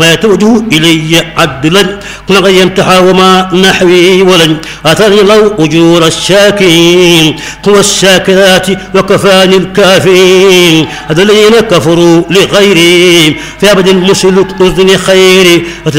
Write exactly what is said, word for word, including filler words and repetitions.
ويتوجه إلي عدلا كل يمتحى وما نحوي ولن أثرني لو أجور الشاكين هو الشاكرات وكفاني الكافرين الذين كفروا لغيري في أبد مسلك أذن خيري